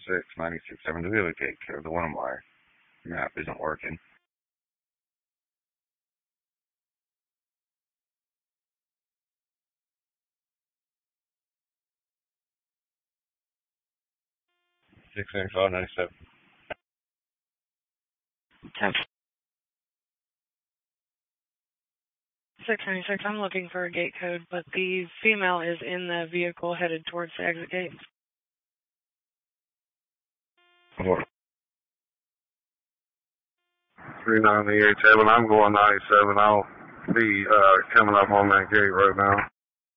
96967. Do we have a gate code? The one on my map isn't working. $675.97. 696, I'm looking for a gate code, but the female is in the vehicle headed towards the exit gate. What? 3987, I'm going 97. I'll be coming up on that gate right now.